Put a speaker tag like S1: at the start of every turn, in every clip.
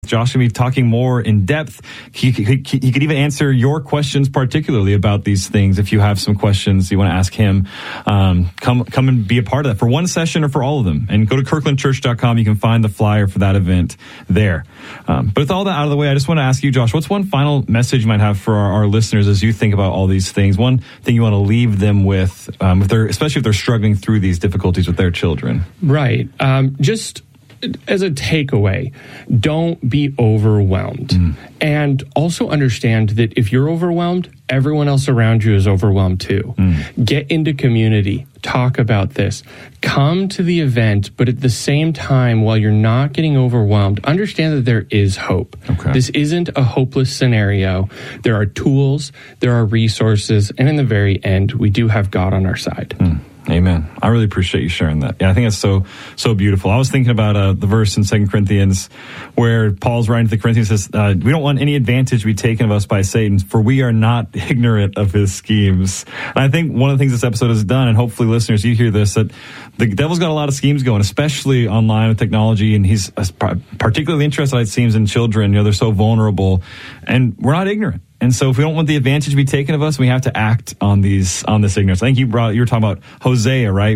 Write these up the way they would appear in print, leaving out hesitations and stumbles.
S1: Josh will be talking more in depth. He could even answer your questions, particularly about these things. If you have some questions you want to ask him, come and be a part of that for one session or for all of them. And go to kirklandchurch.com. You can find the flyer for that event there. But with all that out of the way, I just want to ask you, Josh, what's one final message you might have for our listeners as you think about all these things? One thing you want to leave them with, especially if they're struggling through these difficulties with their children.
S2: Right. Just as a takeaway, don't be overwhelmed. And also understand that if you're overwhelmed, everyone else around you is overwhelmed too. Get into community. Talk about this. Come to the event, but at the same time, while you're not getting overwhelmed, understand that there is hope.
S1: Okay.
S2: This isn't a hopeless scenario. There are tools, there are resources, and in the very end, we do have God on our side.
S1: Amen. I really appreciate you sharing that. Yeah, I think it's so beautiful. I was thinking about the verse in 2 Corinthians where Paul's writing to the Corinthians, says, we don't want any advantage to be taken of us by Satan, for we are not ignorant of his schemes. And I think one of the things this episode has done, and hopefully listeners, you hear this, that the devil's got a lot of schemes going, especially online with technology, and he's particularly interested, it seems, in children. They're so vulnerable, and we're not ignorant. And so if we don't want the advantage to be taken of us, we have to act on this ignorance. I think you were talking about Hosea, right?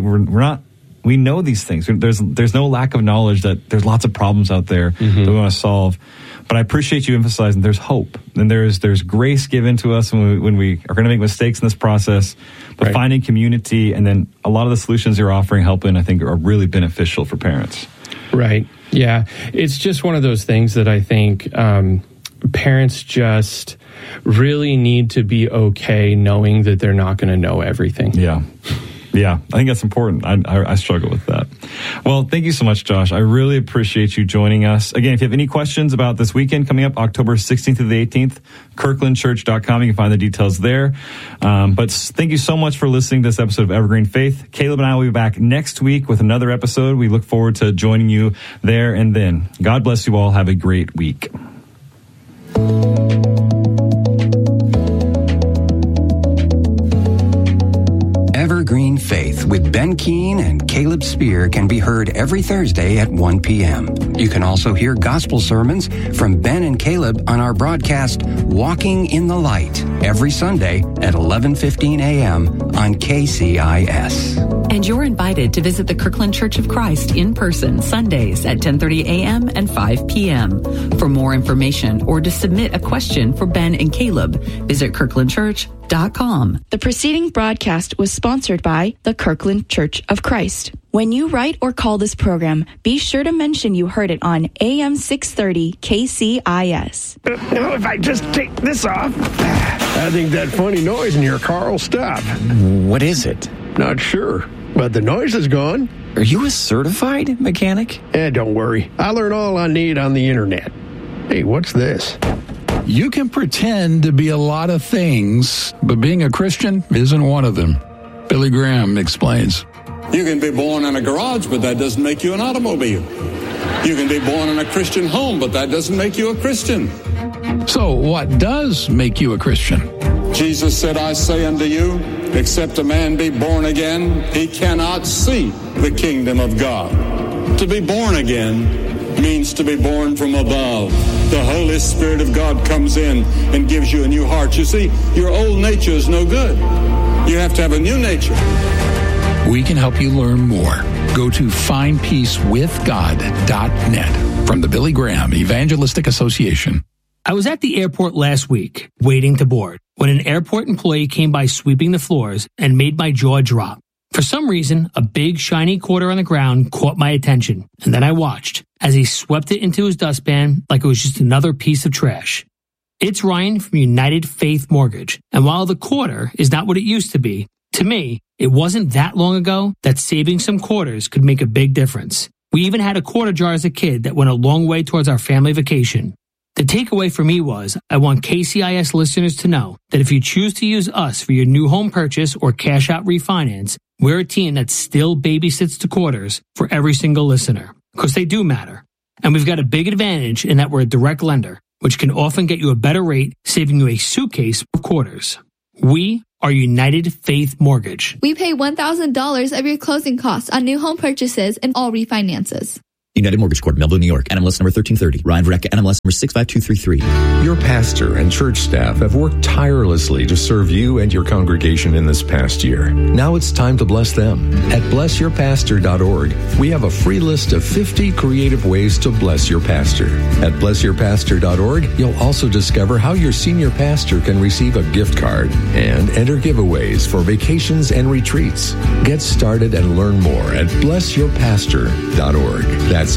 S1: We know these things. There's no lack of knowledge that there's lots of problems out there that we want to solve. But I appreciate you emphasizing there's hope and there's grace given to us when we are going to make mistakes in this process. But finding community and then a lot of the solutions you're offering, helping, I think are really beneficial for parents.
S2: Right. Yeah. It's just one of those things that I think parents just really need to be okay knowing that they're not going to know everything.
S1: Yeah, I think that's important. I struggle with that. Well, thank you so much, Josh. I really appreciate you joining us. Again, if you have any questions about this weekend coming up, October 16th through the 18th, kirklandchurch.com. You can find the details there. But thank you so much for listening to this episode of Evergreen Faith. Caleb and I will be back next week with another episode. We look forward to joining you there and then. God bless you all. Have a great week.
S3: Evergreen Faith with Ben Keene and Caleb Spear can be heard every Thursday at 1 p.m. You can also hear gospel sermons from Ben and Caleb on our broadcast Walking in the Light every Sunday at 11:15 a.m. on KCIS.
S4: And you're invited to visit the Kirkland Church of Christ in person Sundays at 10:30 a.m. and 5 p.m. For more information or to submit a question for Ben and Caleb, visit kirklandchurch.com.
S5: The preceding broadcast was sponsored by the Kirkland Church of Christ. When you write or call this program, be sure to mention you heard it on AM 630 KCIS.
S6: If I just take this off, I think that funny noise in your car will stop.
S7: What is it?
S6: Not sure, but the noise is gone.
S7: Are you a certified mechanic?
S6: Don't worry. I learn all I need on the internet. Hey, what's this?
S8: You can pretend to be a lot of things, but being a Christian isn't one of them. Billy Graham explains.
S9: You can be born in a garage, but that doesn't make you an automobile. You can be born in a Christian home, but that doesn't make you a Christian.
S8: So what does make you a Christian?
S9: Jesus said, I say unto you, except a man be born again, he cannot see the kingdom of God. To be born again means to be born from above. The Holy Spirit of God comes in and gives you a new heart. You see, your old nature is no good. You have to have a new nature.
S8: We can help you learn more. Go to findpeacewithgod.net from the Billy Graham Evangelistic Association.
S10: I was at the airport last week, waiting to board, when an airport employee came by sweeping the floors and made my jaw drop. For some reason, a big shiny quarter on the ground caught my attention, and then I watched as he swept it into his dustpan like it was just another piece of trash. It's Ryan from United Faith Mortgage, and while the quarter is not what it used to be, to me, it wasn't that long ago that saving some quarters could make a big difference. We even had a quarter jar as a kid that went a long way towards our family vacation. The takeaway for me was, I want KCIS listeners to know that if you choose to use us for your new home purchase or cash out refinance, we're a team that still babysits the quarters for every single listener, because they do matter. And we've got a big advantage in that we're a direct lender, which can often get you a better rate, saving you a suitcase of quarters. We are United Faith Mortgage.
S11: We pay $1,000 of your closing costs on new home purchases and all refinances. United Mortgage Corp, Melville, New York. NMLS number 1330. Ryan Verrecka, NMLS number 65233.
S12: Your pastor and church staff have worked tirelessly to serve you and your congregation in this past year. Now it's time to bless them. At blessyourpastor.org, we have a free list of 50 creative ways to bless your pastor. At blessyourpastor.org, you'll also discover how your senior pastor can receive a gift card and enter giveaways for vacations and retreats. Get started and learn more at blessyourpastor.org. That's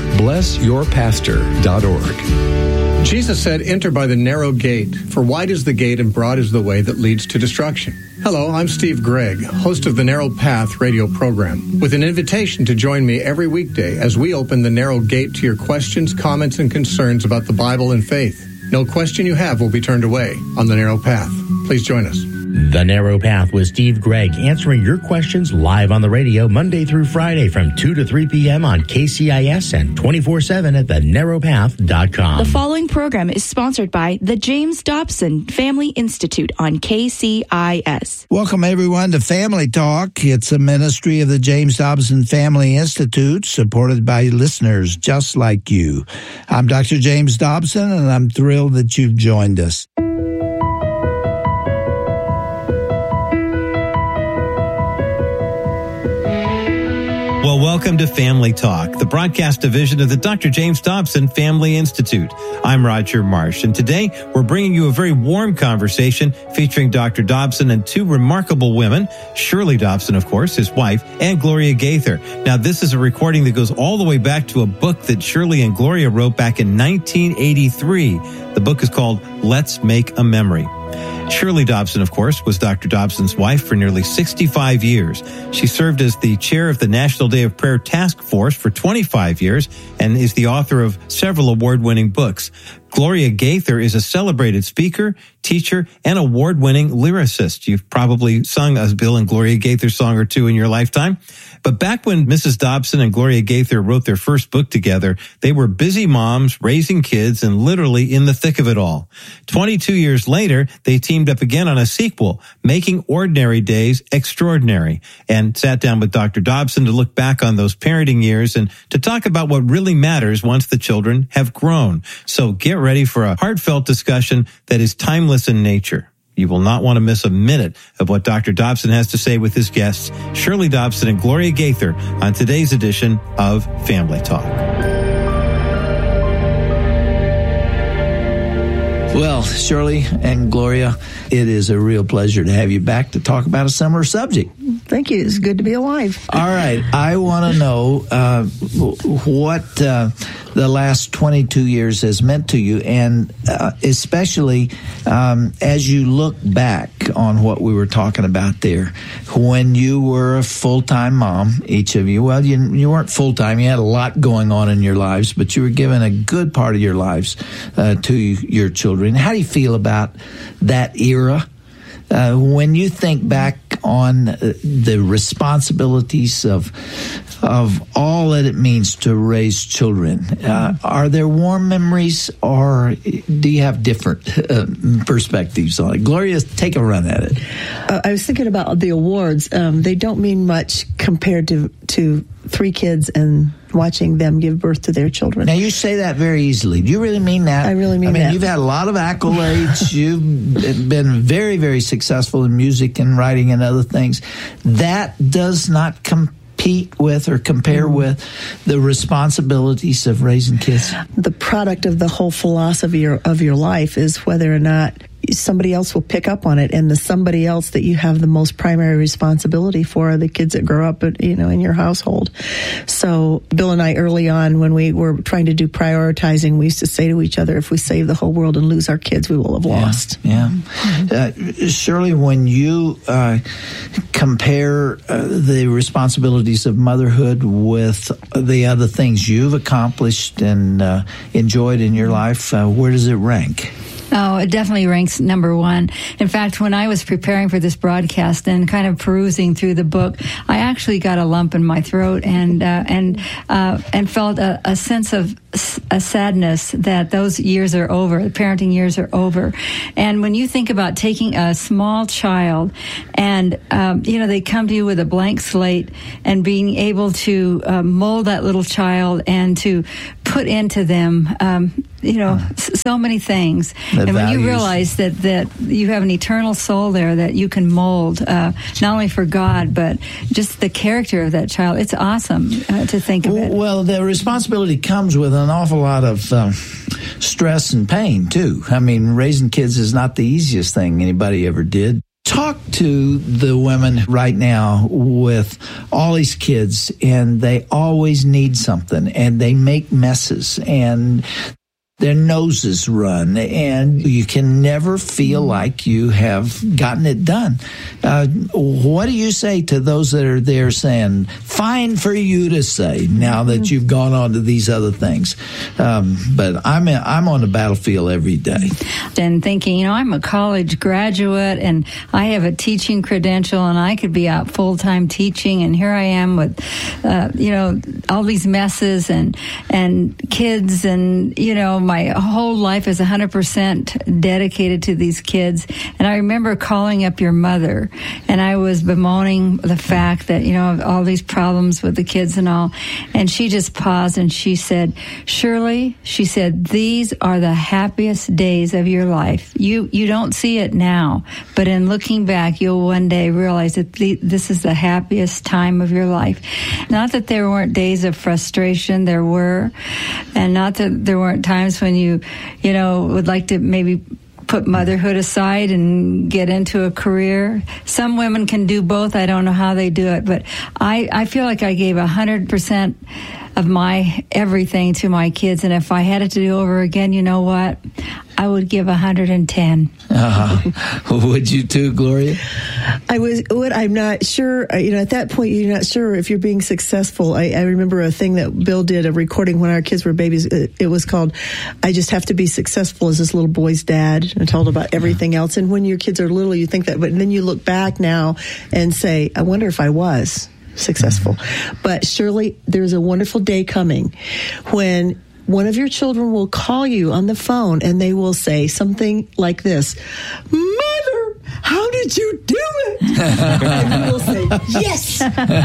S12: blessyourpastor.org.
S13: Jesus said, "Enter by the narrow gate, for wide is the gate and broad is the way that leads to destruction." Hello, I'm Steve Gregg, host of the Narrow Path radio program, with an invitation to join me every weekday as we open the narrow gate to your questions, comments, and concerns about the Bible and faith. No question you have will be turned away on the Narrow Path. Please join us.
S14: The Narrow Path with Steve Gregg, answering your questions live on the radio Monday through Friday from 2 to 3 p.m. on KCIS and 24/7 at thenarrowpath.com.
S5: The following program is sponsored by the James Dobson Family Institute on KCIS.
S15: Welcome, everyone, to Family Talk. It's a ministry of the James Dobson Family Institute, supported by listeners just like you. I'm Dr. James Dobson, and I'm thrilled that you've joined us.
S16: Well, welcome to Family Talk, the broadcast division of the Dr. James Dobson Family Institute. I'm Roger Marsh, and today we're bringing you a very warm conversation featuring Dr. Dobson and two remarkable women, Shirley Dobson, of course, his wife, and Gloria Gaither. Now, this is a recording that goes all the way back to a book that Shirley and Gloria wrote back in 1983. The book is called Let's Make a Memory. Shirley Dobson, of course, was Dr. Dobson's wife for nearly 65 years. She served as the chair of the National Day of Prayer Task Force for 25 years and is the author of several award-winning books. Gloria Gaither is a celebrated speaker, teacher, and award-winning lyricist. You've probably sung a Bill and Gloria Gaither song or two in your lifetime. But back when Mrs. Dobson and Gloria Gaither wrote their first book together, they were busy moms, raising kids, and literally in the thick of it all. 22 years later, they teamed up again on a sequel, Making Ordinary Days Extraordinary, and sat down with Dr. Dobson to look back on those parenting years and to talk about what really matters once the children have grown. So get ready for a heartfelt discussion that is timeless in nature. You will not want to miss a minute of what Dr. Dobson has to say with his guests, Shirley Dobson and Gloria Gaither, on today's edition of Family Talk.
S15: Well, Shirley and Gloria, it is a real pleasure to have you back to talk about a similar subject.
S17: Thank you. It's good to be alive.
S15: All right. I want to know what the last 22 years has meant to you, and especially as you look back on what we were talking about there, when you were a full-time mom, each of you. Well, you weren't full-time. You had a lot going on in your lives, but you were given a good part of your lives to your children. How do you feel about that era? When you think back on the responsibilities of all that it means to raise children, are there warm memories, or do you have different perspectives on it? Gloria, take a run at it.
S17: I was thinking about the awards. They don't mean much compared to 3 kids and watching them give birth to their children.
S15: Now, you say that very easily. Do you really mean that?
S17: I really mean that.
S15: You've had a lot of accolades. You've been very, very successful in music and writing and other things. That does not compete with or compare with the responsibilities of raising kids.
S17: The product of the whole philosophy of your life is whether or not somebody else will pick up on it, and the somebody else that you have the most primary responsibility for are the kids that grow up, in your household. So Bill and I, early on, when we were trying to do prioritizing, we used to say to each other, if we save the whole world and lose our kids, we will have lost.
S15: Yeah. Shirley, when you compare the responsibilities of motherhood with the other things you've accomplished and enjoyed in your life, where does it rank?
S18: Oh, it definitely ranks number one. In fact, when I was preparing for this broadcast and kind of perusing through the book, I actually got a lump in my throat and felt a sense of a sadness that those years are over, the parenting years are over. And when you think about taking a small child and, they come to you with a blank slate and being able to mold that little child and to put into them, so many things. And when you realize that you have an eternal soul there that you can mold, not only for God, but just the character of that child, it's awesome to think of it.
S15: Well, the responsibility comes with an awful lot of stress and pain, too. I mean, raising kids is not the easiest thing anybody ever did. Talk to the women right now with all these kids, and they always need something, and they make messes, and their noses run, and you can never feel like you have gotten it done. What do you say to those that are there saying, fine for you to say now that you've gone on to these other things? But I'm on the battlefield every day.
S18: And thinking, I'm a college graduate and I have a teaching credential and I could be out full-time teaching, and here I am with, all these messes and kids, and, my whole life is 100% dedicated to these kids. And I remember calling up your mother, and I was bemoaning the fact that, all these problems with the kids and all. And she just paused and she said, Shirley, she said, these are the happiest days of your life. You don't see it now, but in looking back, you'll one day realize that this is the happiest time of your life. Not that there weren't days of frustration, there were, and not that there weren't times when you would like to maybe put motherhood aside and get into a career. Some women can do both. I don't know how they do it, but I feel like I gave 100% of my everything to my kids, and if I had it to do over again, you know what? I would give 110.
S15: Would you too, Gloria?
S17: I'm not sure. At that point, you're not sure if you're being successful. I remember a thing that Bill did, a recording when our kids were babies. It was called, I Just Have to Be Successful as this little boy's dad, and told about everything else. And when your kids are little, you think that, but then you look back now and say, I wonder if I was successful. But surely there's a wonderful day coming when one of your children will call you on the phone and they will say something like this, Mother, how did you do it? And you will say, yes.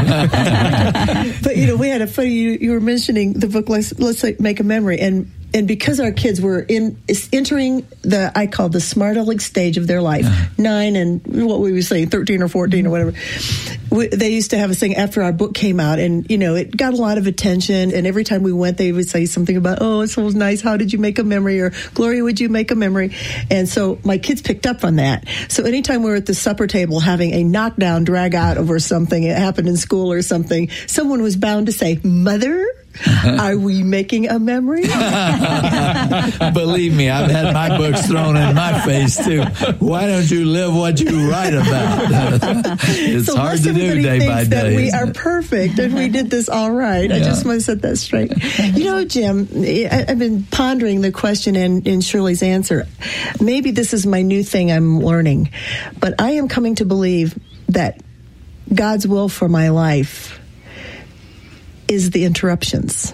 S17: But, we had a funny, you were mentioning the book, Let's Make a Memory. And because our kids were entering I call the smart aleck stage of their life, 9 and what we were saying, 13 or 14 or whatever, they used to have a thing after our book came out, and, it got a lot of attention, and every time we went, they would say something about, oh, it's so nice, how did you make a memory, or Gloria, would you make a memory? And so my kids picked up on that. So anytime we were at the supper table having a knockdown, drag out over something, it happened in school or something, someone was bound to say, Mother, are we making a memory?
S15: Believe me, I've had my books thrown in my face too. Why don't you live what you write about? It's so hard to do day by day.
S17: That we are perfect and we did this all right. Yeah. I just want to set that straight. Jim, I've been pondering the question and Shirley's answer. Maybe this is my new thing I'm learning, but I am coming to believe that God's will for my life is the interruptions.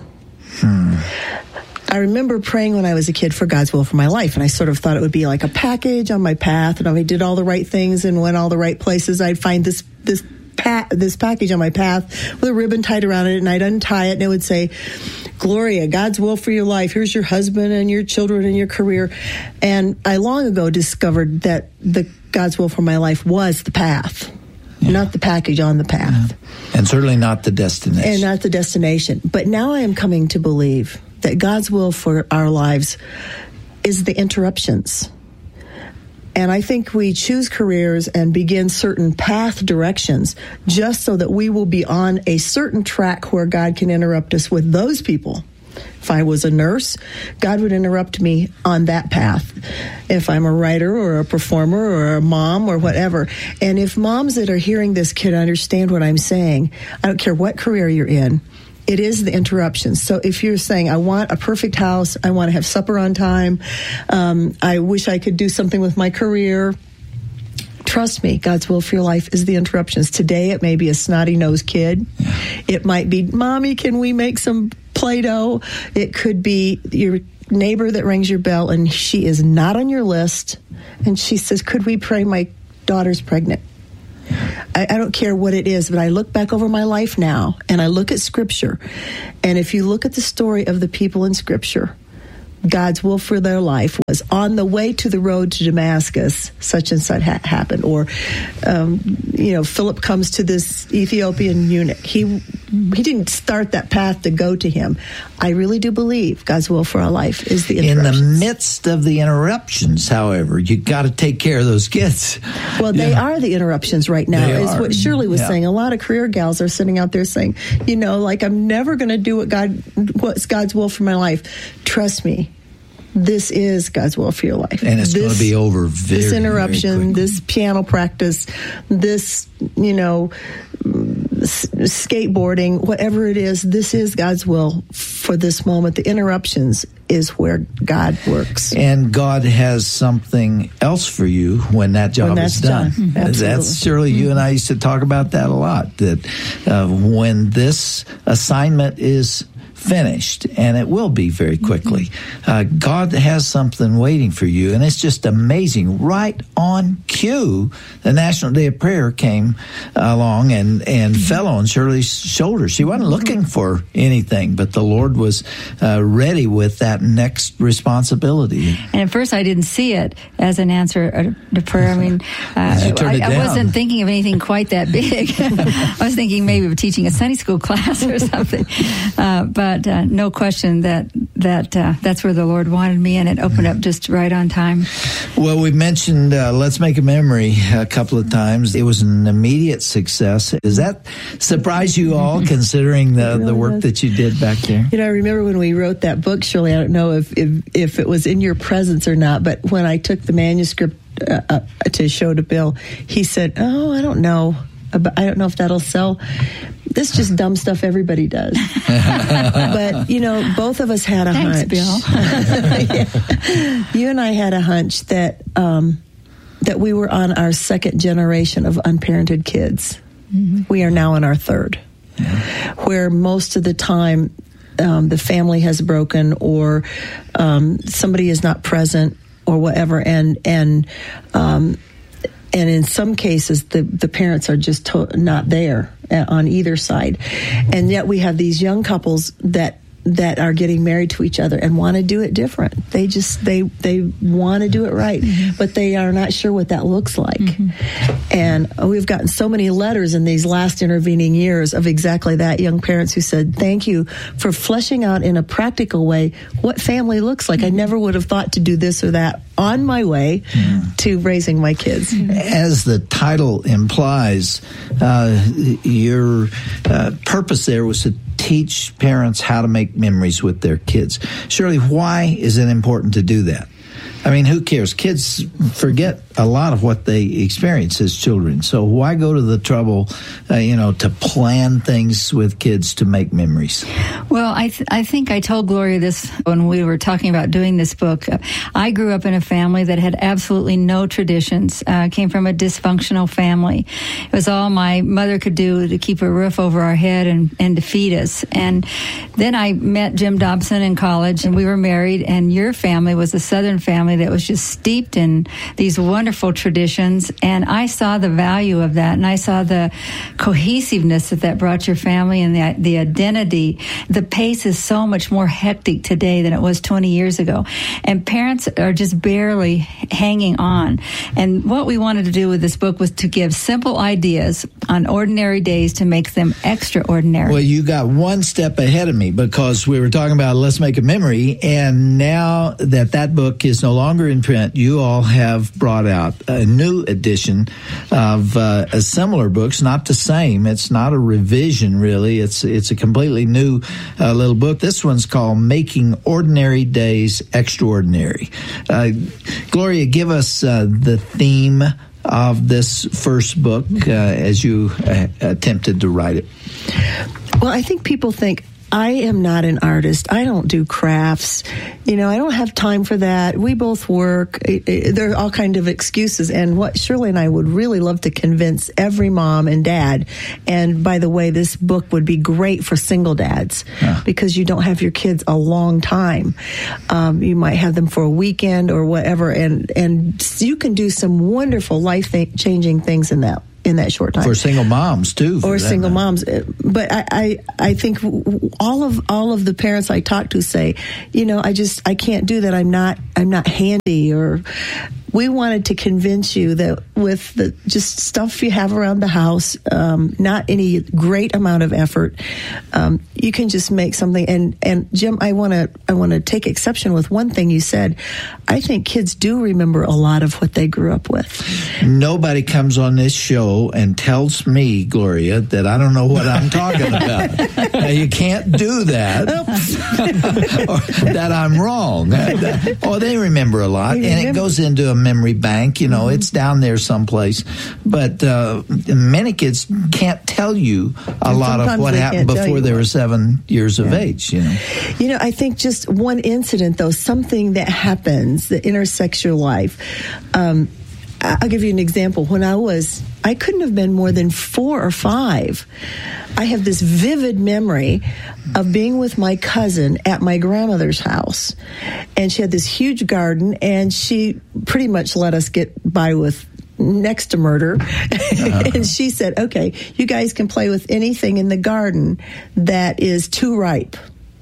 S17: I remember praying when I was a kid for God's will for my life, and I sort of thought it would be like a package on my path, and if I did all the right things and went all the right places, I'd find this package on my path with a ribbon tied around it, and I'd untie it, and it would say, Gloria, God's will for your life. Here's your husband and your children and your career. And I long ago discovered that the God's will for my life was the path. Yeah. Not the package on the path.
S15: Yeah. And certainly not the destination.
S17: And not the destination. But now I am coming to believe that God's will for our lives is the interruptions. And I think we choose careers and begin certain path directions just so that we will be on a certain track where God can interrupt us with those people. If I was a nurse, God would interrupt me on that path. If I'm a writer or a performer or a mom or whatever. And if moms that are hearing this can understand what I'm saying, I don't care what career you're in, It is the interruptions. So if you're saying, I want a perfect house, I want to have supper on time, I wish I could do something with my career, trust me, God's will for your life is the interruptions. Today, it may be a snotty-nosed kid. It might be, Mommy, can we make some Play-Doh? It could be your neighbor that rings your bell, and she is not on your list, and she says, could we pray, my daughter's pregnant? I don't care what it is, but I look back over my life now, and I look at Scripture, and if you look at the story of the people in Scripture, God's will for their life was on the way to the road to Damascus, such and such happened. Or, Philip comes to this Ethiopian eunuch. He didn't start that path to go to him. I really do believe God's will for our life is the interruptions.
S15: In the midst of the interruptions, however, you got to take care of those kids.
S17: Well, they are the interruptions right now. Is what Shirley was saying. A lot of career gals are sitting out there saying, I'm never going to do what's God's will for my life. Trust me. This is God's will for your life.
S15: And it's going to be over very,
S17: this interruption,
S15: very
S17: this piano practice, this, skateboarding, whatever it is, this is God's will for this moment. The interruptions is where God works.
S15: And God has something else for you when that job is done. That's Shirley, you and I used to talk about that a lot, that when this assignment is finished, and it will be very quickly. God has something waiting for you, and it's just amazing. Right on cue, the National Day of Prayer came along and fell on Shirley's shoulders. She wasn't looking for anything, but the Lord was ready with that next responsibility.
S18: And at first, I didn't see it as an answer to prayer. I mean, I wasn't thinking of anything quite that big. I was thinking maybe of teaching a Sunday school class or something. But no question that's where the Lord wanted me, and it opened up just right on time.
S15: Well, we mentioned Let's Make a Memory a couple of times. It was an immediate success. Does that surprise you all, considering the work that you did back there?
S17: I remember when we wrote that book, Shirley, I don't know if it was in your presence or not, but when I took the manuscript to show to Bill, he said, I don't know if that'll sell. This is just dumb stuff everybody does. But, both of us had a hunch.
S18: Bill.
S17: You and I had a hunch that we were on our second generation of unparented kids. Mm-hmm. We are now in our third, where most of the time the family has broken, or somebody is not present, or whatever, and in some cases, the parents are just not there on either side. And yet we have these young couples that are getting married to each other and want to do it different. They want to do it right, but they are not sure what that looks like. And we've gotten so many letters in these last intervening years of exactly that, young parents who said, thank you for fleshing out in a practical way what family looks like. I never would have thought to do this or that on my way to raising my kids.
S15: As the title implies, your purpose there was to teach parents how to make memories with their kids. Shirley, why is it important to do that? I mean, who cares? Kids forget a lot of what they experience as children. So why go to the trouble, to plan things with kids to make memories?
S18: Well, I think I told Gloria this when we were talking about doing this book. I grew up in a family that had absolutely no traditions. Came from a dysfunctional family. It was all my mother could do to keep a roof over our head and to feed us. And then I met Jim Dobson in college, and we were married, and your family was a Southern family that was just steeped in these wonderful traditions, and I saw the value of that, and I saw the cohesiveness that brought your family, and the identity. The pace is so much more hectic today than it was 20 years ago, and parents are just barely hanging on. And what we wanted to do with this book was to give simple ideas on ordinary days to make them extraordinary.
S15: Well, you got one step ahead of me, because we were talking about Let's Make a Memory, and now that book is no longer in print, you all have brought out a new edition of a similar books, not the same. It's not a revision, really. It's a completely new little book. This one's called Making Ordinary Days Extraordinary. Gloria, give us the theme of this first book as you attempted to write it.
S17: Well, I think people think, I am not an artist. I don't do crafts. I don't have time for that. We both work. There are all kinds of excuses. And what Shirley and I would really love to convince every mom and dad, and by the way, this book would be great for single dads because you don't have your kids a long time. You might have them for a weekend or whatever, and you can do some wonderful life-changing things in that short time.
S15: For single moms too.
S17: Or single moms. But I think all of the parents I talk to say, I can't do that. I'm not handy. Or we wanted to convince you that with the just stuff you have around the house, not any great amount of effort, you can just make something. And Jim, I want to take exception with one thing you said. I think kids do remember a lot of what they grew up with.
S15: Nobody comes on this show and tells me, Gloria, that I don't know what I'm talking about. Now, you can't do that. Or that I'm wrong. They remember a lot, and it goes into a memory bank. It's down there someplace. But many kids can't tell you a lot of what happened before they were 7 years of age.
S17: I think just one incident, though, something that happens that intersects your life. I'll give you an example. When I couldn't have been more than 4 or 5. I have this vivid memory of being with my cousin at my grandmother's house. And she had this huge garden, and she pretty much let us get by with next to murder. And she said, okay, you guys can play with anything in the garden that is too ripe.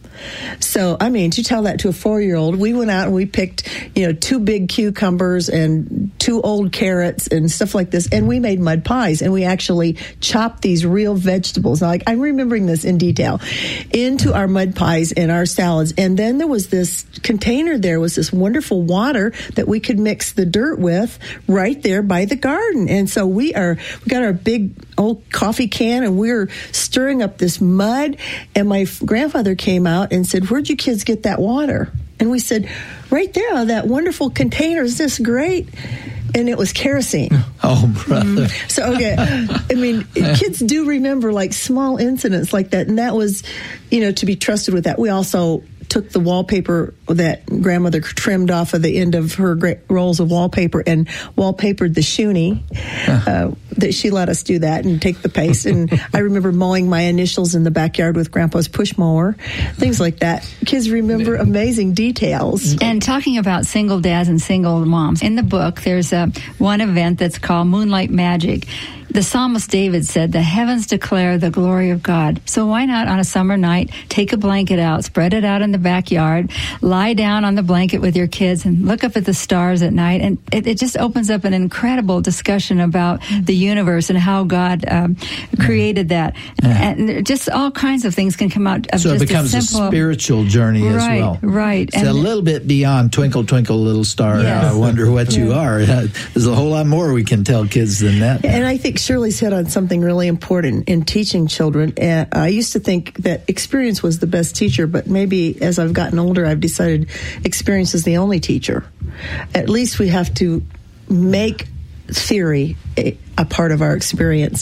S17: So, to tell that to a 4-year-old, we went out and we picked, 2 big cucumbers and 2 old carrots and stuff like this, and we made mud pies, and we actually chopped these real vegetables. Now, I'm remembering this in detail, into our mud pies and our salads. And then there was this container, there was this wonderful water that we could mix the dirt with right there by the garden. And so we got our big old coffee can, and we were stirring up this mud, and my grandfather came out and said, "Where'd you kids get that water?" And we said, "Right there, out of that wonderful container. Is this great?" And it was kerosene.
S15: Oh, brother.
S17: So, okay. Kids do remember small incidents like that. And that was, to be trusted with that. We also took the wallpaper that grandmother trimmed off of the end of her rolls of wallpaper and wallpapered the shoonie. That she let us do that and take the paste. And I remember mowing my initials in the backyard with Grandpa's push mower, things like that. Kids remember amazing details.
S18: And talking about single dads and single moms, in the book there's one event that's called Moonlight Magic. The psalmist David said, "The heavens declare the glory of God." So why not on a summer night, take a blanket out, spread it out in the backyard, lie down on the blanket with your kids and look up at the stars at night. And it just opens up an incredible discussion about the universe and how God created that. And just all kinds of things can come out of
S15: so
S18: just
S15: it becomes
S18: a simple,
S15: spiritual journey as well.
S18: Right.
S15: It's a little bit beyond Twinkle, Twinkle, Little Star. Yes. I wonder what you are. There's a whole lot more we can tell kids than that.
S17: And I think Shirley's hit on something really important in teaching children. I used to think that experience was the best teacher, but maybe as I've gotten older, I've decided experience is the only teacher. At least we have to make theory a part of our experience.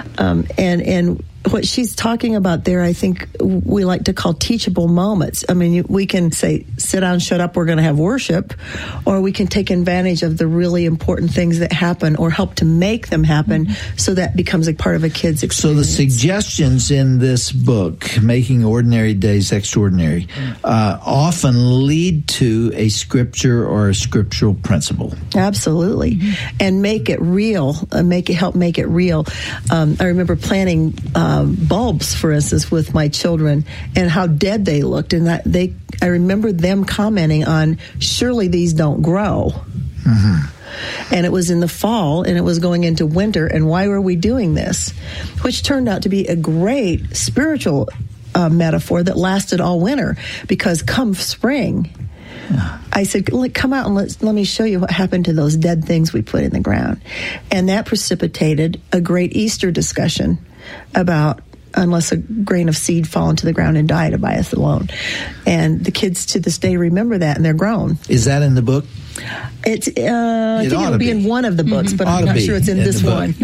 S17: And what she's talking about there, I think we like to call teachable moments. We can say, sit down, shut up, we're going to have worship, or we can take advantage of the really important things that happen or help to make them happen so that becomes a part of a kid's experience.
S15: So the suggestions in this book, Making Ordinary Days Extraordinary, often lead to a scripture or a scriptural principle.
S17: Absolutely. And make it real, help make it real. I remember planting bulbs, for instance, with my children and how dead they looked. And I remember them commenting on, surely these don't grow. Mm-hmm. And it was in the fall and it was going into winter. And why were we doing this? Which turned out to be a great spiritual metaphor that lasted all winter, because come spring, I said, come out and let me show you what happened to those dead things we put in the ground. And that precipitated a great Easter discussion about unless a grain of seed fall into the ground and die, it abideth alone. And the kids to this day remember that, and they're grown.
S15: Is that in the book?
S17: I think it'll be in one of the books, but I'm not sure it's in this one.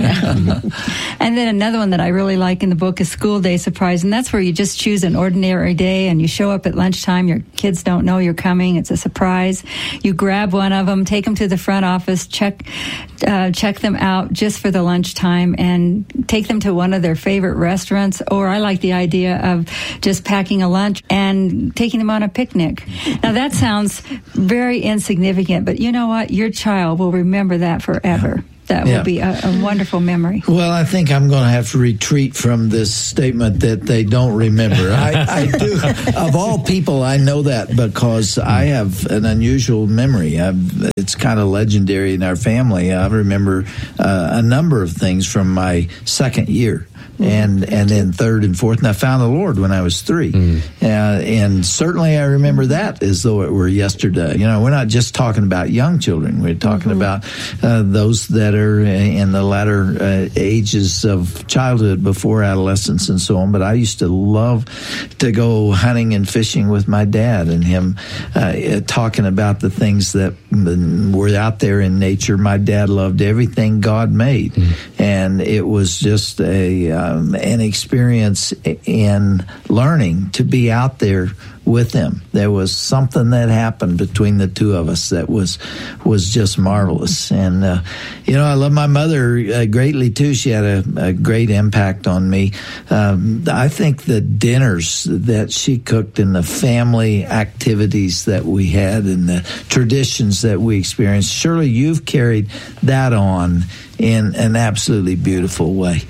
S18: And then another one that I really like in the book is School Day Surprise, and that's where you just choose an ordinary day and you show up at lunchtime. Your kids don't know you're coming. It's a surprise. You grab one of them, take them to the front office, check them out just for the lunchtime, and take them to one of their favorite restaurants. Or I like the idea of just packing a lunch and taking them on a picnic. Now that sounds very insignificant, but you know what? Your child will remember that forever. That will be a wonderful memory.
S15: Well, I think I'm going to have to retreat from this statement that they don't remember. I do. Of all people, I know that because I have an unusual memory. It's kind of legendary in our family. I remember a number of things from my second year. And then third and fourth, and I found the Lord when I was 3. And certainly I remember that as though it were yesterday. You know, we're not just talking about young children. We're talking about those that are in the latter ages of childhood before adolescence and so on. But I used to love to go hunting and fishing with my dad and him talking about the things that were out there in nature. My dad loved everything God made. And it was just an experience in learning to be out there with him. There was something that happened between the two of us that was just marvelous. And, I love my mother greatly, too. She had a great impact on me. I think the dinners that she cooked and the family activities that we had and the traditions that we experienced, surely you've carried that on in an absolutely beautiful way.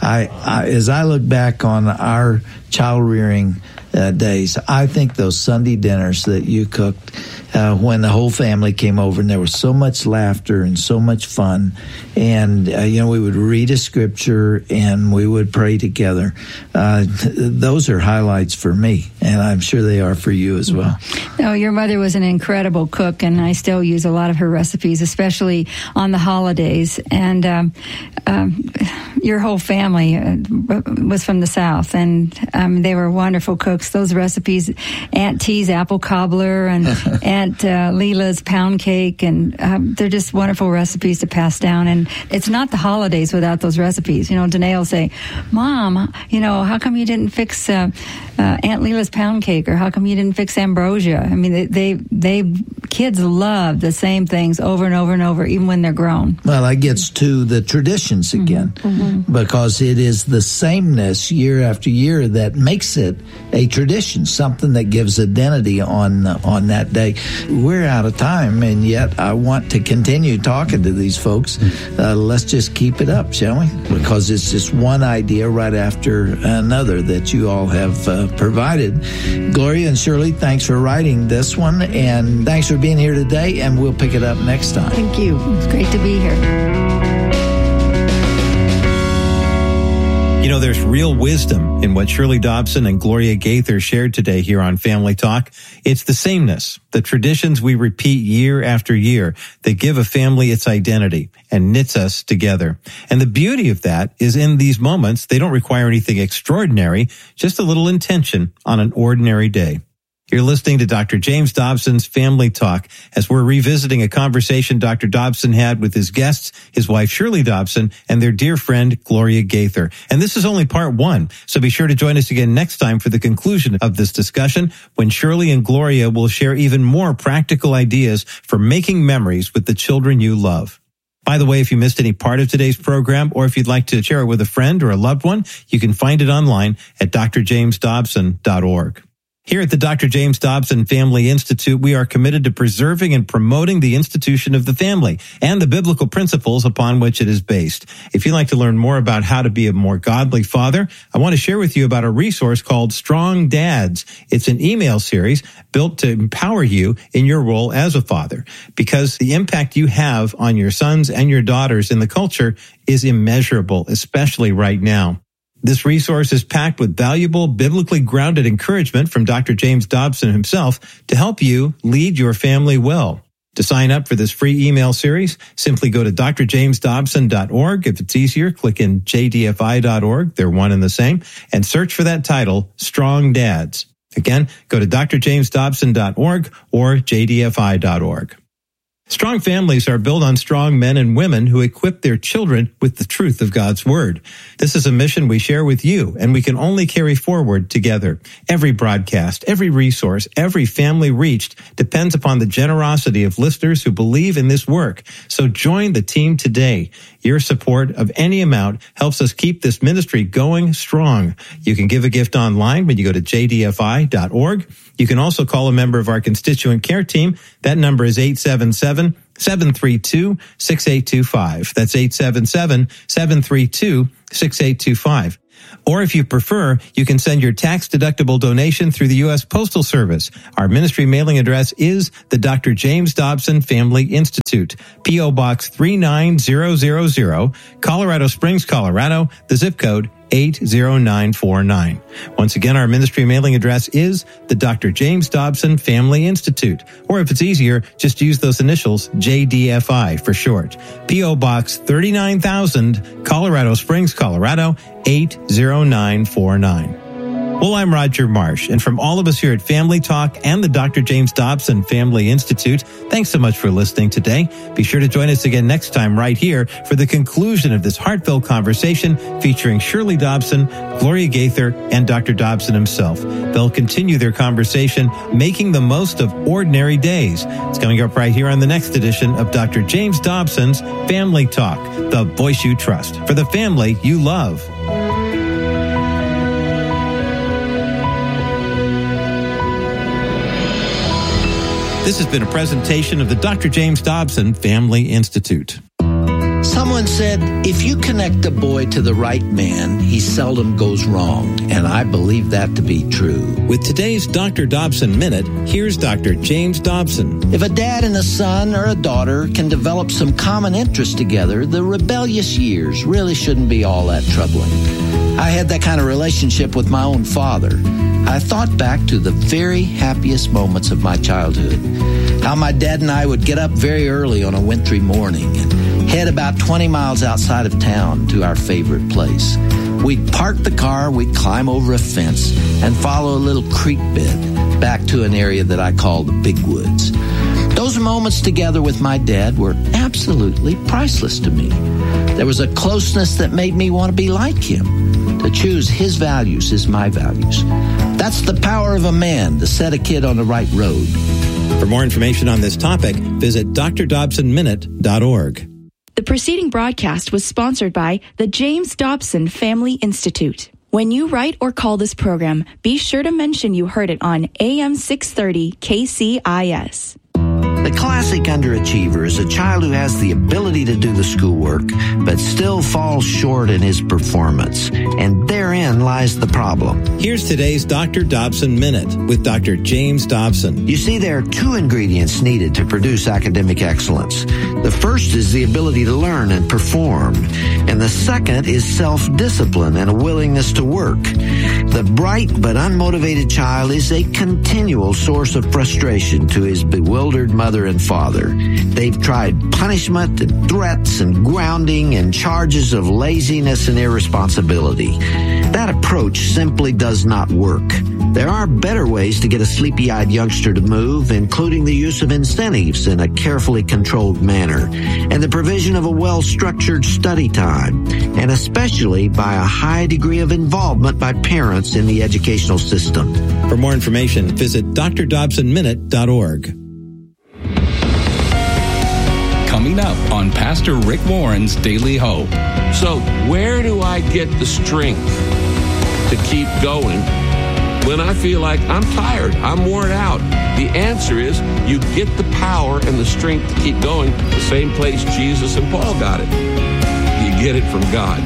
S15: As I look back on our child rearing days, I think those Sunday dinners that you cooked when the whole family came over, and there was so much laughter and so much fun, and we would read a scripture and we would pray together. Those are highlights for me, and I'm sure they are for you as well.
S18: No, your mother was an incredible cook, and I still use a lot of her recipes, especially on the holidays. And your whole family was from the South, and they were wonderful cooks. Those recipes, Aunt T's apple cobbler and Aunt Leela's pound cake, and they're just wonderful recipes to pass down. And it's not the holidays without those recipes. Danae will say, Mom, how come you didn't fix Aunt Leela's pound cake, or how come you didn't fix ambrosia? I mean, they kids love the same things over and over and over, even when they're grown.
S15: Well, that gets to the traditions again, because it is the sameness year after year that makes it a tradition, something that gives identity on that day. We're out of time, and yet I want to continue talking to these folks. Let's just keep it up, shall we? Because it's just one idea right after another that you all have provided. Gloria and Shirley, thanks for writing this one, and thanks for being here today, and we'll pick it up next time.
S17: Thank you.
S18: It's great to be here.
S16: There's real wisdom in what Shirley Dobson and Gloria Gaither shared today here on Family Talk. It's the sameness, the traditions we repeat year after year that give a family its identity and knits us together. And the beauty of that is in these moments, they don't require anything extraordinary, just a little intention on an ordinary day. You're listening to Dr. James Dobson's Family Talk as we're revisiting a conversation Dr. Dobson had with his guests, his wife Shirley Dobson, and their dear friend Gloria Gaither. And this is only part 1, so be sure to join us again next time for the conclusion of this discussion, when Shirley and Gloria will share even more practical ideas for making memories with the children you love. By the way, if you missed any part of today's program, or if you'd like to share it with a friend or a loved one, you can find it online at drjamesdobson.org. Here at the Dr. James Dobson Family Institute, we are committed to preserving and promoting the institution of the family and the biblical principles upon which it is based. If you'd like to learn more about how to be a more godly father, I want to share with you about a resource called Strong Dads. It's an email series built to empower you in your role as a father, because the impact you have on your sons and your daughters in the culture is immeasurable, especially right now. This resource is packed with valuable, biblically grounded encouragement from Dr. James Dobson himself to help you lead your family well. To sign up for this free email series, simply go to drjamesdobson.org. If it's easier, click in jdfi.org. They're one and the same. And search for that title, Strong Dads. Again, go to drjamesdobson.org or jdfi.org. Strong families are built on strong men and women who equip their children with the truth of God's Word. This is a mission we share with you, and we can only carry forward together. Every broadcast, every resource, every family reached depends upon the generosity of listeners who believe in this work. So join the team today. Your support of any amount helps us keep this ministry going strong. You can give a gift online when you go to jdfi.org. You can also call a member of our constituent care team. That number is 877-732-6825. That's 877-732-6825. Or if you prefer, you can send your tax-deductible donation through the U.S. Postal Service. Our ministry mailing address is the Dr. James Dobson Family Institute, P.O. Box 39000, Colorado Springs, Colorado, the zip code 80949. Once again, our ministry mailing address is the Dr. James Dobson Family Institute. Or if it's easier, just use those initials, JDFI for short. P.O. Box 39000, Colorado Springs, Colorado, 80949. Well, I'm Roger Marsh, and from all of us here at Family Talk and the Dr. James Dobson Family Institute, thanks so much for listening today. Be sure to join us again next time right here for the conclusion of this heartfelt conversation featuring Shirley Dobson, Gloria Gaither, and Dr. Dobson himself. They'll continue their conversation, making the most of ordinary days. It's coming up right here on the next edition of Dr. James Dobson's Family Talk, the voice you trust, for the family you love. This has been a presentation of the Dr. James Dobson Family Institute.
S15: Someone said, if you connect a boy to the right man, he seldom goes wrong. And I believe that to be true.
S16: With today's Dr. Dobson Minute, here's Dr. James Dobson.
S15: If a dad and a son or a daughter can develop some common interest together, the rebellious years really shouldn't be all that troubling. I had that kind of relationship with my own father. I thought back to the very happiest moments of my childhood. How my dad and I would get up very early on a wintry morning and head about 20 miles outside of town to our favorite place. We'd park the car, we'd climb over a fence, and follow a little creek bed back to an area that I call the Big Woods. Those moments together with my dad were absolutely priceless to me. There was a closeness that made me want to be like him. To choose his values is my values. That's the power of a man to set a kid on the right road.
S16: For more information on this topic, visit drdobsonminute.org.
S5: The preceding broadcast was sponsored by the James Dobson Family Institute. When you write or call this program, be sure to mention you heard it on AM 630 KCIS.
S15: The classic underachiever is a child who has the ability to do the schoolwork, but still falls short in his performance. And therein lies the problem.
S16: Here's today's Dr. Dobson Minute with Dr. James Dobson.
S15: You see, there are two ingredients needed to produce academic excellence. The first is the ability to learn and perform. And the second is self-discipline and a willingness to work. The bright but unmotivated child is a continual source of frustration to his bewildered mother and father. They've tried punishment and threats and grounding and charges of laziness and irresponsibility. That approach simply does not work. There are better ways to get a sleepy-eyed youngster to move, including the use of incentives in a carefully controlled manner and the provision of a well-structured study time, and especially by a high degree of involvement by parents in the educational system.
S16: For more information, visit drdobsonminute.org.
S19: Coming up on Pastor Rick Warren's Daily Hope.
S20: So where do I get the strength to keep going when I feel like I'm tired, I'm worn out? The answer is you get the power and the strength to keep going the same place Jesus and Paul got it. You get it from God.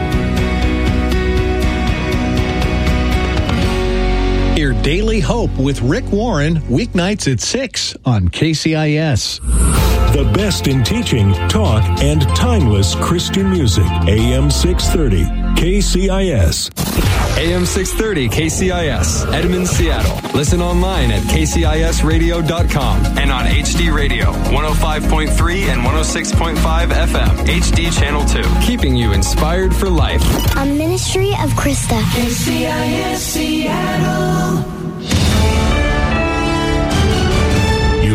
S13: Hear Daily Hope with Rick Warren, weeknights at 6 on KCIS.
S21: The best in teaching, talk, and timeless Christian music. AM 630, KCIS.
S22: AM 630 KCIS, Edmond, Seattle. Listen online at kcisradio.com and on HD Radio, 105.3 and 106.5 FM, HD Channel 2. Keeping you inspired for life.
S23: A ministry of Krista.
S24: KCIS Seattle.
S21: You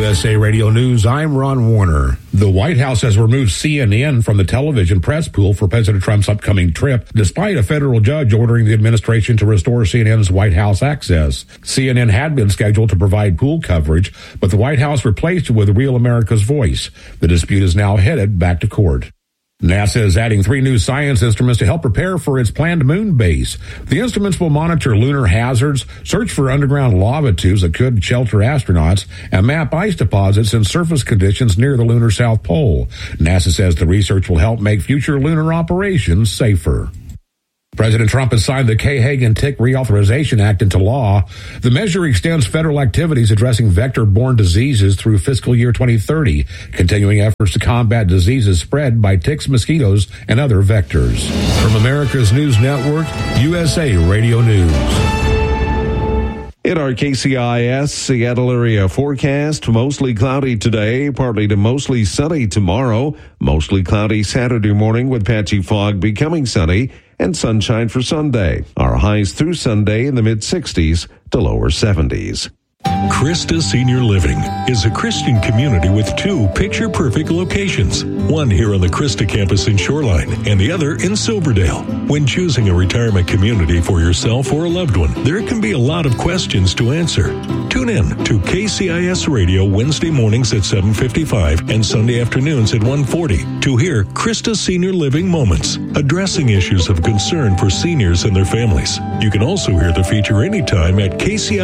S1: USA Radio News, I'm Ron Warner. The White House has removed CNN from the television press pool for President Trump's upcoming trip, despite a federal judge ordering the administration to restore CNN's White House access. CNN had been scheduled to provide pool coverage, but the White House replaced it with Real America's Voice. The dispute is now headed back to court. NASA is adding 3 new science instruments to help prepare for its planned moon base. The instruments will monitor lunar hazards, search for underground lava tubes that could shelter astronauts, and map ice deposits and surface conditions near the lunar South Pole. NASA says the research will help make future lunar operations safer. President Trump has signed the Kay-Hagan-Tick Reauthorization Act into law. The measure extends federal activities addressing vector-borne diseases through fiscal year 2030, continuing efforts to combat diseases spread by ticks, mosquitoes, and other vectors. From America's News Network, USA Radio News.
S2: In our KCIS Seattle area forecast, mostly cloudy today, partly to mostly sunny tomorrow, mostly cloudy Saturday morning with patchy fog becoming sunny, and sunshine for Sunday. Our highs through Sunday in the mid-60s to lower 70s.
S21: Christa Senior Living is a Christian community with 2 picture-perfect locations, one here on the Christa campus in Shoreline and the other in Silverdale. When choosing a retirement community for yourself or a loved one, there can be a lot of questions to answer. Tune in to KCIS Radio Wednesday mornings at 7:55 and Sunday afternoons at 1:40 to hear Christa Senior Living Moments, addressing issues of concern for seniors and their families. You can also hear the feature anytime at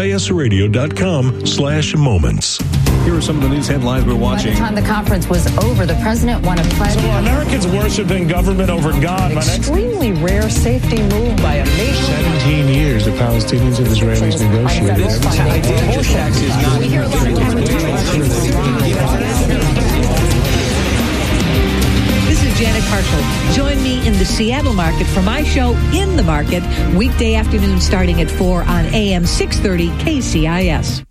S21: kcisradio.com/moments.
S3: Here are some of the news headlines we're watching.
S24: By the time the conference was over, the president won a pledge.
S25: So Americans worshiping government over God.
S26: Extremely rare safety move by a nation.
S27: 17 years the Palestinians and Israelis negotiated.
S28: This is Janet Harshel. Join me in the Seattle market for my show In the Market, weekday afternoon starting at 4 on AM 630 KCIS.